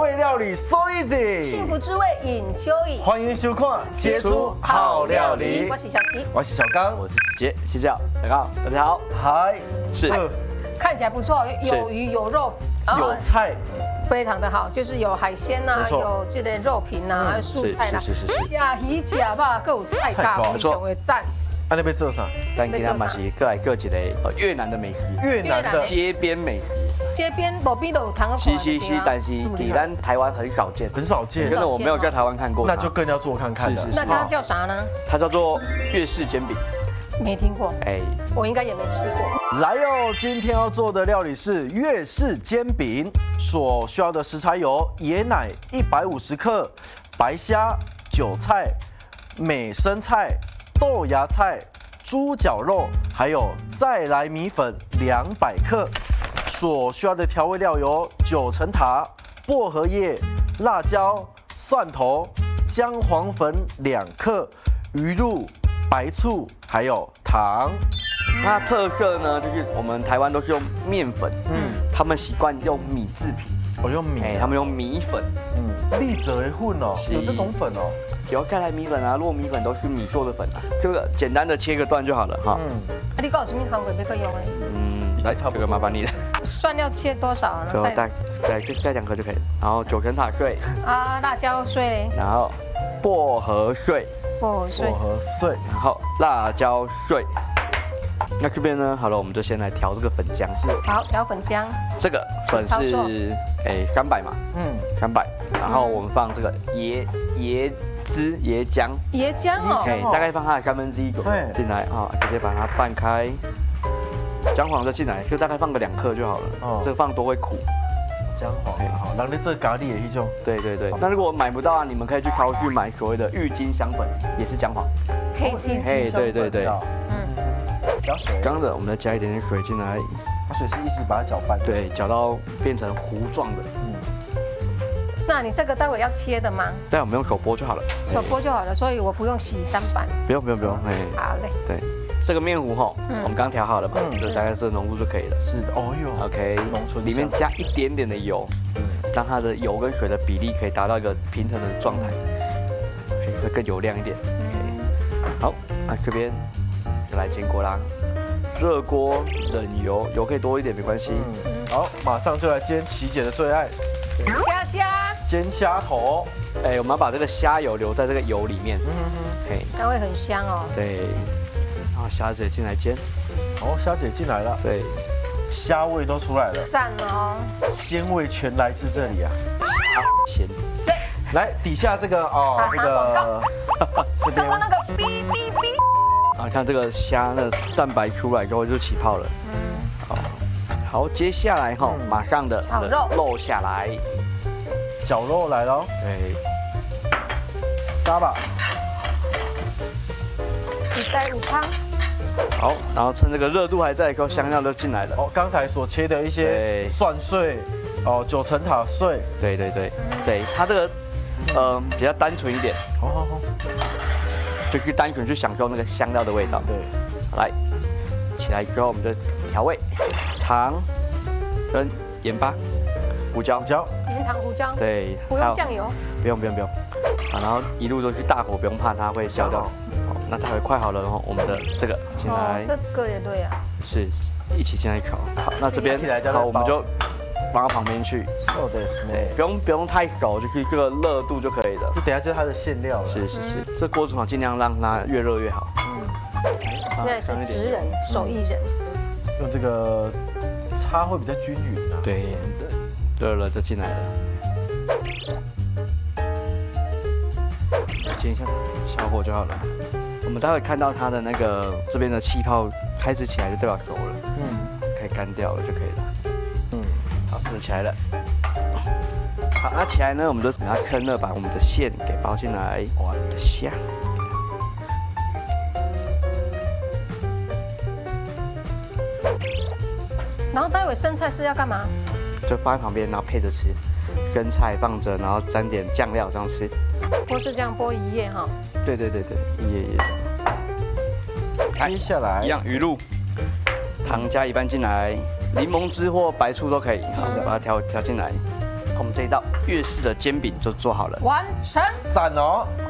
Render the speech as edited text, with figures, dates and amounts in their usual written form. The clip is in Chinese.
味料理 so easy， 幸福滋味引秋意。 欢迎收看《杰出好料理》， 我是小琪， 我是小刚， 我是子杰，谢谢大家好，大家好， 嗨， 是看起来不错，有鱼有肉， 有菜。 非常的好，就是有海鲜呐，有这个肉品呐，还有蔬菜啦，假鱼假肉，各有菜咖，非常的赞。 啊，那边做啥？ 但今天嘛是各来各一个越南的美食， 越南的街边美食， 街边路边都有糖个。 是，但是在咱台湾很少见， 很少见， 真的我没有在台湾看过， 那就更要做看看了。 那它叫啥呢？ 它叫做粤式煎饼。 没听过，我应该也没吃过。 来哟，今天要做的料理是粤式煎饼，所需要的食材有椰奶150克、白虾、韭菜、美生菜、豆芽菜、猪脚肉，还有再来米粉200克。所需要的调味料有9层塔、薄荷叶、辣椒、蒜头、姜黄粉2克、鱼露、白醋，还有糖。 那特色呢，就是我们台湾都是用面粉，他们习惯用米制品， 用米， 他们用米粉， 蜜泽混哦，有这种粉哦， 有再来米粉啊，糯米粉都是米做的粉啊，这个简单的切个段就好了哈。 你告诉什么糖粉没可以用哎？ 来，这个麻烦你了。 蒜要切多少呢？ 就再2颗就可以了。然后9层塔碎啊，辣椒碎嘞， 然后薄荷碎。 薄荷碎， 然后辣椒碎。那这边呢，好了，我们就先来调这个粉浆。 好，调粉浆。 这个粉是300嘛，300。然后我们放这个椰浆， 椰浆哦， 大概放它的1/3左右进来啊，直接把它拌开。姜黄就进来，就大概放个2克就好了。这个放多会苦。 姜黄好，然后这咖喱的一种。 对。那如果买不到啊，你们可以去超市买所谓的郁金香粉，也是姜黄。 黑金。 对。 加水。 刚的我们再加一点点水进来。 水是一直把它搅拌。 对，搅到变成糊状的。 那你这个待会要切的吗？ 对，我们用手剥就好了。 手剥就好了，所以我不用洗砧板。 不用。 好嘞。 对。这个面糊哈，我们刚调好了嘛，就大概这浓度就可以了。 是的，哦哟。 OK， 里面加一点点的油，让它的油跟水的比例可以达到一个平衡的状态，会更油亮一点。好，那这边就来煎锅啦。热锅冷油，油可以多一点没关系。 好，马上就来煎琪姐的最爱虾， 煎虾头。 我们要把这个虾油留在这个油里面， 它会很香哦。 对。然后虾子也进来煎， 虾姐进来了，对，虾味都出来了， 赞哦， 鲜味全来自这里啊， 鲜， 对， 来底下这个这个，刚刚那个哔， 看这个虾的蛋白出来之后就起泡了，好，接下来马上的炒肉下来， 绞肉来了， 对， 搭吧， 1在5汤。 好，然后趁这个热度还在的时候，香料就进来了。 刚才所切的一些蒜碎，9层塔碎。 对，它这个比较单纯一点。好，就是单纯去享受那个香料的味道。对，来，起来之后我们就调味，糖跟盐巴、胡椒。 盐、糖、胡椒。 对， 不用酱油。 不用。好，然后一路都是大火，不用怕它会焦掉。那待会快好了，然后我们的这个进来， 这个也对啊， 是一起进来炒。好，那这边好，我们就放到旁边去。不用太熟，就是这个热度就可以了。 这等下就是它的馅料了。 是，这锅子尽量让它越热越好。 现在是职人手艺人， 用这个擦会比较均匀啊。 对，热了就进来了。煎一下，小火就好了。我们待会看到它的那个这边的气泡开始起来，就代表熟了，可以干掉了就可以了。好，这起来了。好，那起来呢，我们就拿坑了，把我们的馅给包进来。哇，你的虾。 然后待会生菜是要干嘛？ 就放在旁边，然后配着吃。生菜放着，然后沾点酱料这样吃。 剥是这样剥1页哈。 对，1页。 接下来一样鱼露，糖加一半进来，柠檬汁或白醋都可以，好，把它调进来。 我们这一道粤式的煎饼就做好了， 完成。 赞哦！